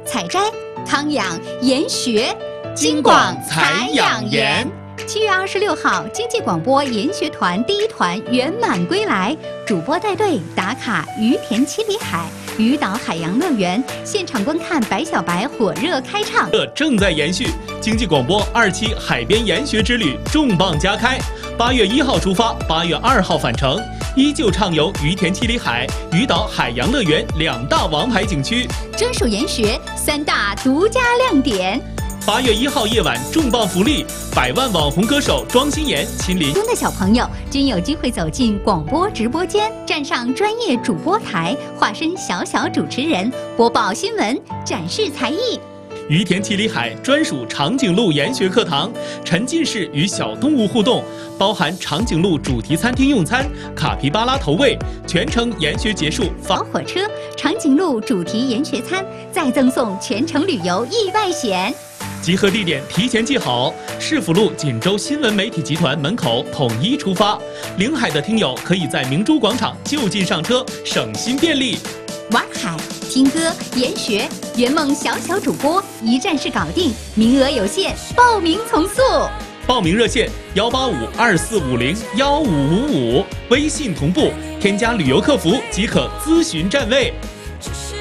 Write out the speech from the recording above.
采摘、康养、研学， 京广采养研。 7月26号，经济广播研学团第1团圆满归来，主播带队打卡于田七里海、鱼岛海洋乐园，现场观看白小白火热开唱。 正在延续，经济广播2期海边研学之旅重磅加开，8月1号出发，8月2号返程，依旧畅游于田七里海、鱼岛海洋乐园2大王牌景区， 专属研学3大独家亮点。 8月1号夜晚重磅福利，100万网红歌手庄心妍亲临。 中的小朋友均有机会走进广播直播间，站上专业主播台，化身小主持人，播报新闻，展示才艺。 于田七里海专属长颈鹿研学课堂，沉浸式与小动物互动，包含长颈鹿主题餐厅用餐、卡皮巴拉投喂，全程研学结束包火车、长颈鹿主题研学餐，再赠送全程旅游意外险。 集合地点提前记好，市府路锦州新闻媒体集团门口统一出发。临海的听友可以在明珠广场就近上车，省心便利。 玩海、听歌、研学，圆梦小主播一站式搞定，名额有限，报名从速。 报名热线18524501555，微信同步，添加旅游客服即可咨询占位。